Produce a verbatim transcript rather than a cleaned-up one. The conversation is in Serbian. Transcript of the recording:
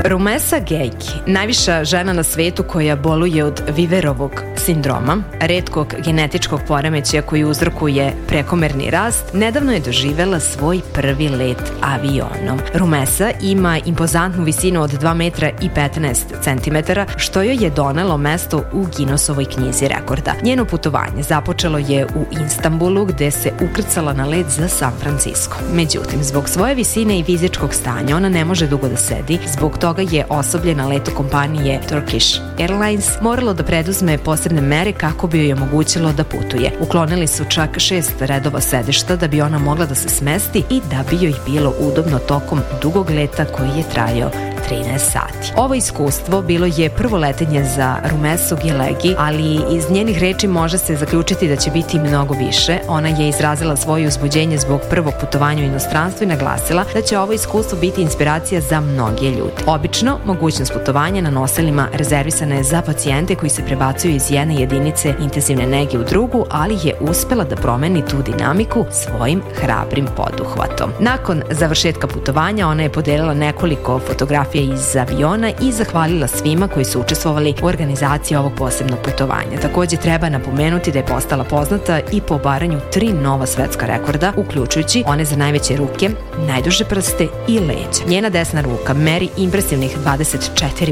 Rumesa Gejki, najviša žena na svetu koja boluje od Viverovog sindroma, retkog genetičkog poremećaja koji uzrokuje prekomerni rast, nedavno je doživela svoj prvi let avionom. Rumesa ima impozantnu visinu od dva metra i petnaest centimetara, što joj je donelo mesto u Guinnessovoj knjizi rekorda. Njeno putovanje započelo je u Istanbulu, gde se ukrcala na let za San Francisco. Međutim, zbog svoje visine i fizičkog stanja ona ne može dugo da sedi, zbog toga je osoblje na letu kompanije Turkish Airlines moralo da preduzme posebne mere kako bi joj omogućilo da putuje. Uklonili su čak šest redova sedišta da bi ona mogla da se smesti i da bi joj bilo udobno tokom dugog leta koji je trajao trinaest sati. Ovo iskustvo bilo je prvo letenje za Rumesu Gilegi, ali iz njenih reči može se zaključiti da će biti mnogo više. Ona je izrazila svoje uzbuđenje zbog prvog putovanja u inostranstvu i naglasila da će ovo iskustvo biti inspiracija za mnoge ljude. Obično, mogućnost putovanja na noselima rezervisana je za pacijente koji se prebacuju iz jedne jedinice intenzivne nege u drugu, ali je uspela da promeni tu dinamiku svojim hrabrim poduhvatom. Nakon završetka putovanja ona je podelila nekoliko fotografija iz aviona i zahvalila svima koji su učestvovali u organizaciji ovog posebnog putovanja. Takođe treba napomenuti da je postala poznata i po obaranju tri nova svetska rekorda, uključujući one za najveće ruke, najduže prste i leđa. Njena desna ruka meri impresivnih dvadeset četiri